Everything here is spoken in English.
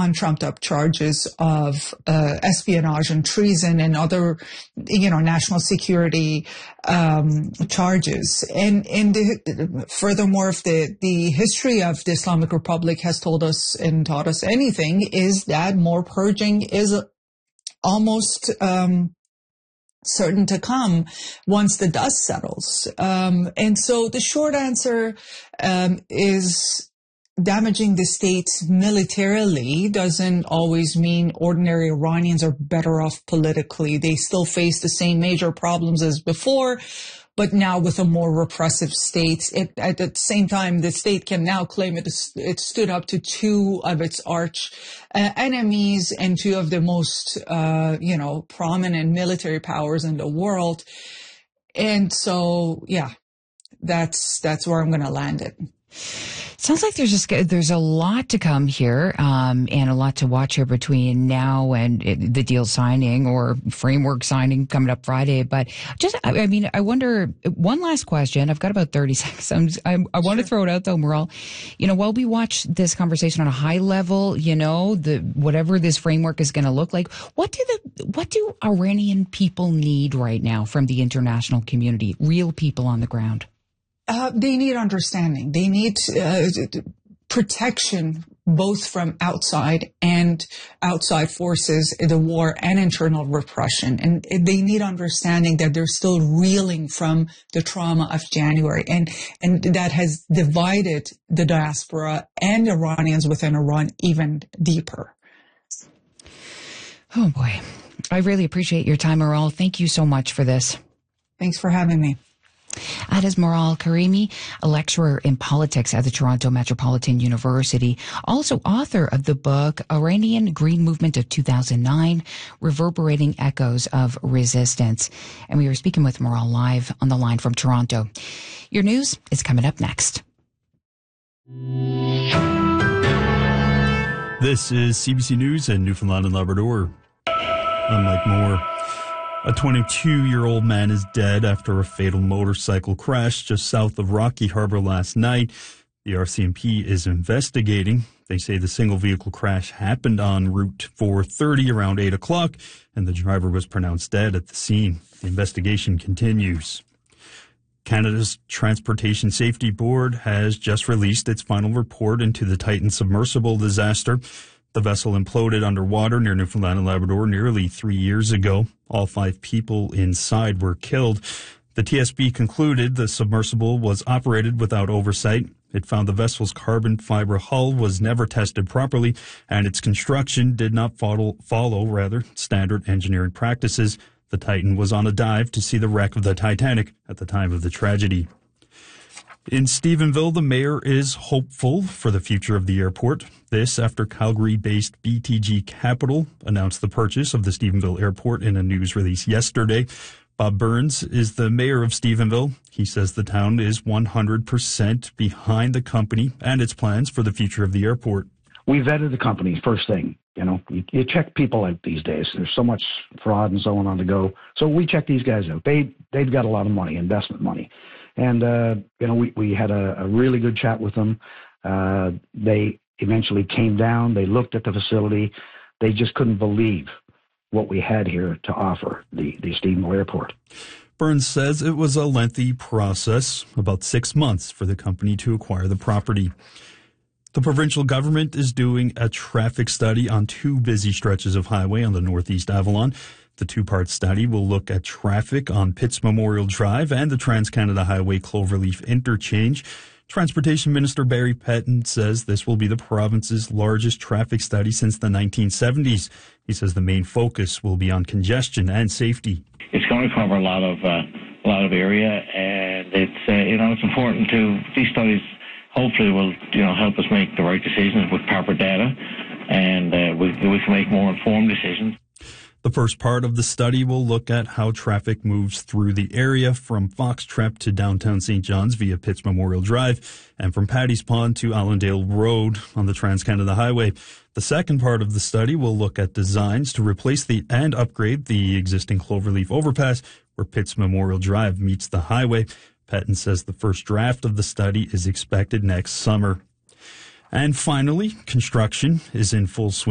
on trumped-up charges of espionage and treason and other, national security charges. And furthermore, if the history of the Islamic Republic has told us and taught us anything, is that more purging is almost certain to come once the dust settles. And so the short answer is damaging the states militarily doesn't always mean ordinary Iranians are better off politically. They still face the same major problems as before, but now with a more repressive state. At the same time, the state can now claim it stood up to two of its arch enemies and two of the most, prominent military powers in the world. And so, that's where I'm going to land it. Sounds like there's a lot to come here, and a lot to watch here between now and the deal signing or framework signing coming up Friday. But I wonder, one last question. I've got about 30 seconds. I want to throw it out though, Maral. While we watch this conversation on a high level, whatever this framework is going to look like, what do Iranian people need right now from the international community? Real people on the ground. They need understanding. They need protection, both from outside forces, the war and internal repression. And they need understanding that they're still reeling from the trauma of January. And that has divided the diaspora and Iranians within Iran even deeper. Oh boy. I really appreciate your time, Maral. Thank you so much for this. Thanks for having me. That is Maral Karimi, a lecturer in politics at the Toronto Metropolitan University, also author of the book Iranian Green Movement of 2009, Reverberating Echoes of Resistance. And we are speaking with Maral live on the line from Toronto. Your news is coming up next. This is CBC News in Newfoundland and Labrador. I'm Mike Moore. A 22-year-old man is dead after a fatal motorcycle crash just south of Rocky Harbour last night. The RCMP is investigating. They say the single-vehicle crash happened on Route 430 around 8 o'clock, and the driver was pronounced dead at the scene. The investigation continues. Canada's Transportation Safety Board has just released its final report into the Titan submersible disaster. The vessel imploded underwater near Newfoundland and Labrador nearly 3 years ago. All 5 people inside were killed. The TSB concluded the submersible was operated without oversight. It found the vessel's carbon fiber hull was never tested properly, and its construction did not follow standard engineering practices. The Titan was on a dive to see the wreck of the Titanic at the time of the tragedy. In Stephenville, the mayor is hopeful for the future of the airport. This after Calgary-based BTG Capital announced the purchase of the Stephenville Airport in a news release yesterday. Bob Burns is the mayor of Stephenville. He says the town is 100% behind the company and its plans for the future of the airport. We vetted the company first thing. You check people out these days. There's so much fraud and so on the go. So we check these guys out. They've got a lot of money, investment money. And, we had a really good chat with them. They eventually came down. They looked at the facility. They just couldn't believe what we had here to offer, the Stephenville Airport. Burns says it was a lengthy process, about 6 months for the company to acquire the property. The provincial government is doing a traffic study on 2 busy stretches of highway on the Northeast Avalon. The 2-part study will look at traffic on Pitts Memorial Drive and the Trans-Canada Highway Cloverleaf Interchange. Transportation Minister Barry Petton says this will be the province's largest traffic study since the 1970s. He says the main focus will be on congestion and safety. It's going to cover a lot of area, and it's important to these studies. Hopefully, will help us make the right decisions with proper data, and we can make more informed decisions. The first part of the study will look at how traffic moves through the area from Fox Trap to downtown St. John's via Pitts Memorial Drive and from Paddy's Pond to Allendale Road on the Trans-Canada Highway. The second part of the study will look at designs to replace and upgrade the existing Cloverleaf overpass where Pitts Memorial Drive meets the highway. Petton says the first draft of the study is expected next summer. And finally, construction is in full swing.